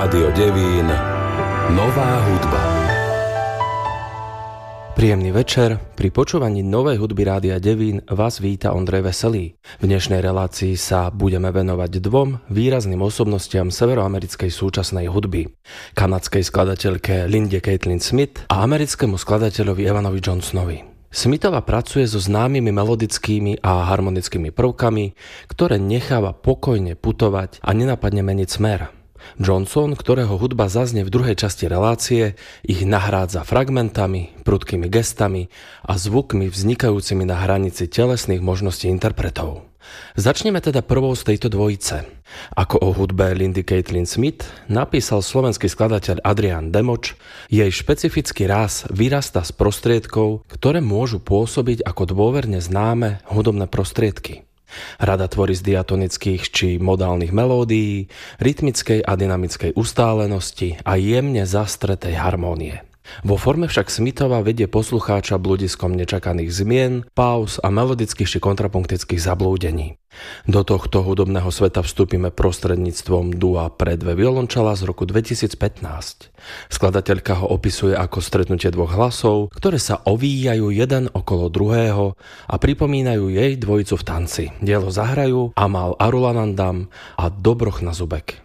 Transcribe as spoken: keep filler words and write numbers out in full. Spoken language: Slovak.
Rádio Devín, nová hudba. Príjemný večer. Pri počúvaní novej hudby Rádia Devín vás víta Ondrej Veselý. V dnešnej relácii sa budeme venovať dvom výrazným osobnostiam severoamerickej súčasnej hudby. Kanadskej skladateľke Linde Caitlin Smith a americkému skladateľovi Evanovi Johnsonovi. Smithova pracuje so známymi melodickými a harmonickými prvkami, ktoré necháva pokojne putovať a nenápadne meniť smer. Johnson, ktorého hudba zaznie v druhej časti relácie, ich nahrádza fragmentami, prudkými gestami a zvukmi vznikajúcimi na hranici telesných možností interpretov. Začneme teda prvou z tejto dvojice. Ako o hudbe Lindy Caitlin Smith napísal slovenský skladateľ Adrián Demoč, jej špecifický ráz vyrastá z prostriedkov, ktoré môžu pôsobiť ako dôverne známe hudobné prostriedky. Rada tvorí z diatonických či modálnych melódií, rytmickej a dynamickej ustálenosti a jemne zastretej harmónie. Vo forme však Smithova vedie poslucháča bludiskom nečakaných zmien, pauz a melodických či kontrapunktických zablúdení. Do tohto hudobného sveta vstúpime prostredníctvom dua pre dve violončela z roku dvetisícpätnásť. Skladateľka ho opisuje ako stretnutie dvoch hlasov, ktoré sa ovíjajú jeden okolo druhého a pripomínajú jej dvojicu v tanci. Dielo zahrajú Amal Arulanandam a Dobroch Nazubek.